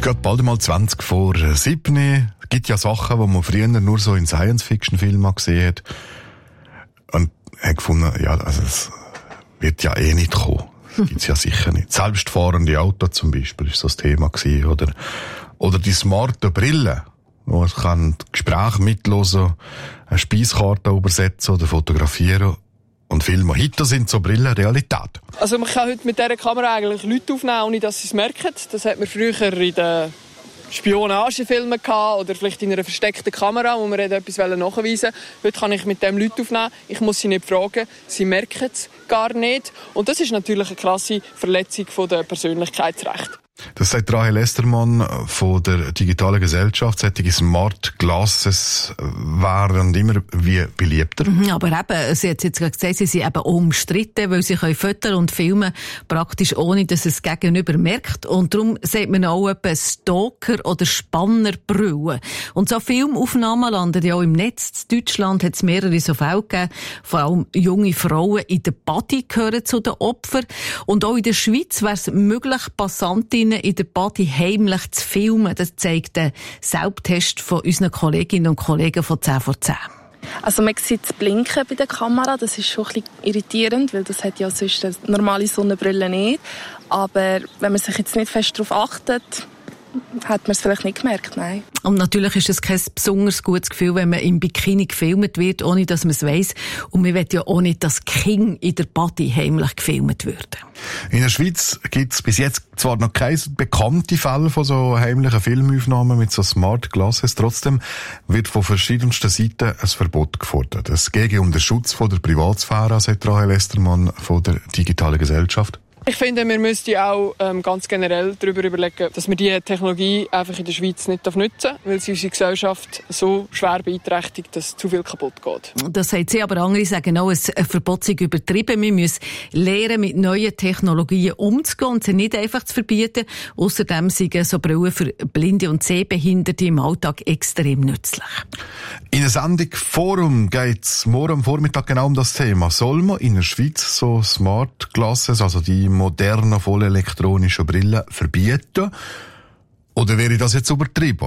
geht bald mal 20 vor 7. Es gibt ja Sachen, die man früher nur so in Science-Fiction-Filmen gesehen hat. Und ich habe gefunden, ja, also es wird ja eh nicht kommen. Das gibt's ja sicher nicht. Selbstfahrende Autos zum Beispiel ist so das Thema gewesen. Oder die smarten Brillen, wo ich kann Gespräche mithören, eine Speiskarte übersetzen oder fotografieren. Und filmen. Heute sind so Brillen Realität. Also man kann heute mit dieser Kamera eigentlich Leute aufnehmen, ohne dass sie es merken. Das hat man früher in den Spionagefilmen gehabt oder vielleicht in einer versteckten Kamera, wo man etwas nachweisen wollte. Heute kann ich mit dem Leute aufnehmen. Ich muss sie nicht fragen. Sie merken es gar nicht. Und das ist natürlich eine krasse Verletzung der Persönlichkeitsrechte. Das sagt Rahel Estermann von der digitalen Gesellschaft. Solche Smart Glasses wären immer wie beliebter. Aber eben, sie hat jetzt gerade gesagt, sie sind eben umstritten, weil sie können Fotos und filmen praktisch ohne, dass es Gegenüber merkt. Und darum sagt man auch etwa Stalker- oder Spannerbrille. Und so Filmaufnahmen landen ja auch im Netz. In Deutschland hat es mehrere so Fälle gegeben. Vor allem junge Frauen in der Body gehören zu den Opfern. Und auch in der Schweiz wäre es möglich, Passantinnen in der Body heimlich zu filmen. Das zeigt der Selbsttest von unseren Kolleginnen und Kollegen von 10 vor 10. Also man sieht das Blinken bei der Kamera, das ist schon ein bisschen irritierend, weil das hat ja sonst eine normale Sonnenbrille nicht. Aber wenn man sich jetzt nicht fest darauf achtet, hat man es vielleicht nicht gemerkt, nein. Und natürlich ist es kein besonders gutes Gefühl, wenn man im Bikini gefilmt wird, ohne dass man es weiss. Und man will ja auch nicht, dass King in der Body heimlich gefilmt würden. In der Schweiz gibt es bis jetzt zwar noch keine bekannten Fälle von so heimlichen Filmaufnahmen mit so Smart Glasses. Trotzdem wird von verschiedensten Seiten ein Verbot gefordert. Es geht um den Schutz von der Privatsphäre, sagt Rahel Estermann von der digitalen Gesellschaft. Ich finde, wir müssten auch ganz generell darüber überlegen, dass wir diese Technologie einfach in der Schweiz nicht nutzen dürfen, weil sie unsere Gesellschaft so schwer beeinträchtigt, dass zu viel kaputt geht. Das sagt sie, aber andere sagen auch, ein Verbot sei übertrieben. Wir müssen lernen, mit neuen Technologien umzugehen und sie nicht einfach zu verbieten. Außerdem sind so Brillen für Blinde und Sehbehinderte im Alltag extrem nützlich. In der Sendung Forum geht es morgen am Vormittag genau um das Thema. Soll man in der Schweiz so Smart Glasses, also die modernen, voll elektronischen Brillen verbieten? Oder wäre das jetzt übertrieben?